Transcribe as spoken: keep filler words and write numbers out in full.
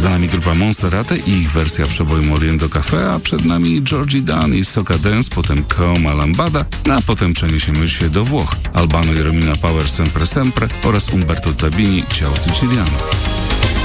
Za nami grupa Monserrate i ich wersja przeboju Moriendo Café, a przed nami Georgie Dan i Soca Dance, potem Kaoma Lambada, no a potem przeniesiemy się do Włoch. Albano i Romina Power Sempre Sempre oraz Umberto Tabini Ciao Siciliano.